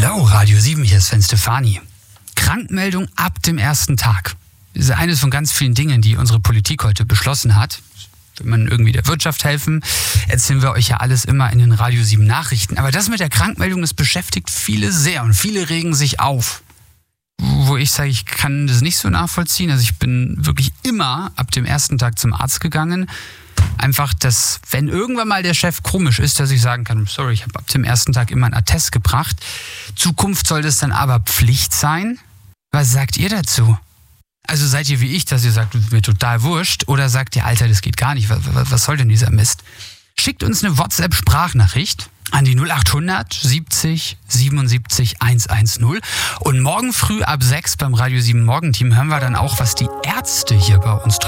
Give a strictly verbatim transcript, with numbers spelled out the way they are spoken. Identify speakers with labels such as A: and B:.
A: Hallo, Radio sieben, hier ist Sven Stefani. Krankmeldung ab dem ersten Tag. Das ist eines von ganz vielen Dingen, die unsere Politik heute beschlossen hat. Will man irgendwie der Wirtschaft helfen, erzählen wir euch ja alles immer in den Radio sieben Nachrichten. Aber das mit der Krankmeldung, das beschäftigt viele sehr und viele regen sich auf. Wo ich sage, ich kann das nicht so nachvollziehen. Also ich bin wirklich immer ab dem ersten Tag zum Arzt gegangen. Einfach, dass, wenn irgendwann mal der Chef komisch ist, dass ich sagen kann, sorry, ich habe ab dem ersten Tag immer einen Attest gebracht. Zukunft soll das dann aber Pflicht sein? Was sagt ihr dazu? Also seid ihr wie ich, dass ihr sagt, mir total wurscht, oder sagt ihr, Alter, das geht gar nicht, was, was soll denn dieser Mist? Schickt uns eine WhatsApp-Sprachnachricht an die null acht hundert siebzig siebenundsiebzig hundertzehn und morgen früh ab sechs beim Radio sieben Morgenteam hören wir dann auch, was die Ärzte hier bei uns